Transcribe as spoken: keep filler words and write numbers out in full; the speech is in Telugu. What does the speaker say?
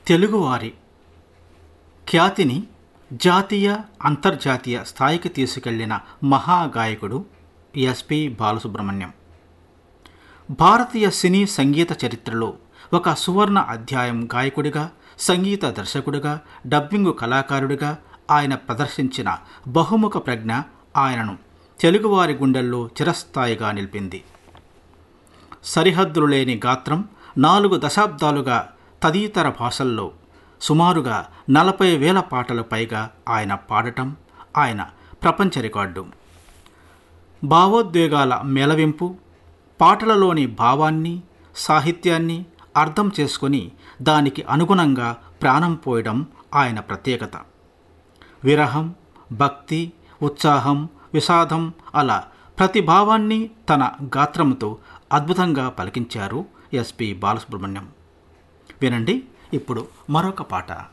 తెలుగువారి ఖ్యాతిని జాతీయ అంతర్జాతీయ స్థాయికి తీసుకెళ్లిన మహాగాయకుడు ఎస్పి బాలసుబ్రహ్మణ్యం. భారతీయ సినీ సంగీత చరిత్రలో ఒక సువర్ణ అధ్యాయం. గాయకుడిగా, సంగీత దర్శకుడిగా, డబ్బింగు కళాకారుడిగా ఆయన ప్రదర్శించిన బహుముఖ ప్రజ్ఞ ఆయనను తెలుగువారి గుండెల్లో చిరస్థాయిగా నిలిపింది. సరిహద్దులు లేని గాత్రం, నాలుగు దశాబ్దాలుగా తదితర భాషల్లో సుమారుగా నలభై వేల పాటలు పైగా ఆయన పాడటం ఆయన ప్రపంచ రికార్డు. భావోద్వేగాల మేళవింపు, పాటలలోని భావాన్ని, సాహిత్యాన్ని అర్థం చేసుకొని దానికి అనుగుణంగా ప్రాణం పోయడం ఆయన ప్రత్యేకత. విరహం, భక్తి, ఉత్సాహం, విషాదం అలా ప్రతి భావాన్ని తన గాత్రంతో అద్భుతంగా పలికించారు ఎస్పి బాలసుబ్రహ్మణ్యం. వినండి ఇప్పుడు మరొక పాట.